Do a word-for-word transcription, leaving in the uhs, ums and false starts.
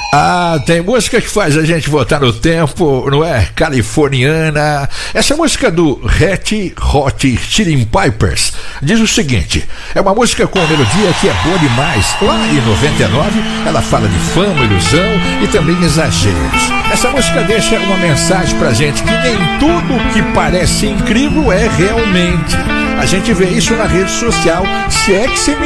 Ah, tem música que faz a gente voltar no tempo, não é? Californiana. Essa música do Red Hot Chili Peppers diz o seguinte: é uma música com melodia que é boa demais. Lá em noventa e nove ela fala de fama, ilusão e também exageros. Essa música deixa uma mensagem pra gente que nem tudo que parece incrível é realmente. A gente vê isso na rede social, se é que você me